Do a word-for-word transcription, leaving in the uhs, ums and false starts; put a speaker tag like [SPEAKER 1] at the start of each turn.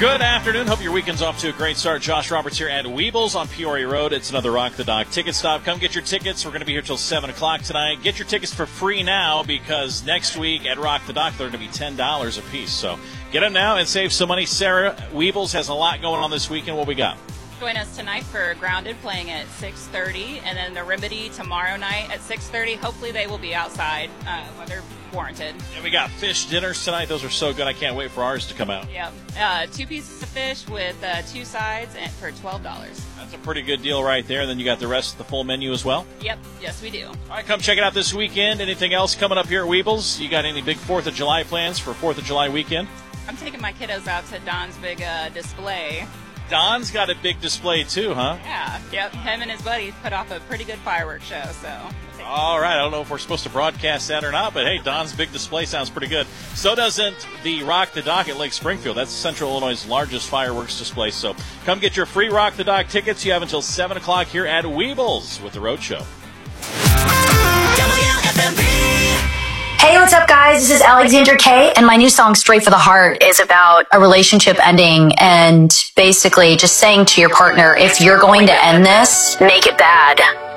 [SPEAKER 1] Good afternoon. Hope your weekend's off to a great start. Josh Roberts here at Weebles on Peoria Road. It's another Rock the Dock ticket stop. Come get your tickets. We're going to be here till seven o'clock tonight. Get your tickets for free now because next week at Rock the Dock, they're going to be ten dollars a piece. So get them now and save some money. Sarah, Weebles has a lot going on this weekend. What we got?
[SPEAKER 2] Join us tonight for Grounded playing at six thirty, and then the Remedy tomorrow night at six thirty. Hopefully they will be outside, uh, weather warranted.
[SPEAKER 1] And we got fish dinners tonight. Those are so good. I can't wait for ours to come out.
[SPEAKER 2] Yep. Uh, two pieces of fish with uh, two sides and for twelve dollars.
[SPEAKER 1] That's a pretty good deal right there. And then you got the rest of the full menu as well?
[SPEAKER 2] Yep. Yes, we do. All
[SPEAKER 1] right, come check it out this weekend. Anything else coming up here at Weebles? You got any big fourth of July plans for fourth of July weekend?
[SPEAKER 2] I'm taking my kiddos out to Don's big uh, display.
[SPEAKER 1] Don's got a big display too, huh?
[SPEAKER 2] Yeah, yep. Him and his buddies put off a pretty good fireworks show, so.
[SPEAKER 1] All right, I don't know if we're supposed to broadcast that or not, but hey, Don's big display sounds pretty good. So doesn't the Rock the Dock at Lake Springfield. That's Central Illinois' largest fireworks display. So come get your free Rock the Dock tickets. You have until seven o'clock here at Weebles with the Road Show.
[SPEAKER 3] Hey, what's up, guys? This is Alexandra Kay, and my new song, Straight for the Heart, is about a relationship ending and basically just saying to your partner, if you're going to end this, make it bad.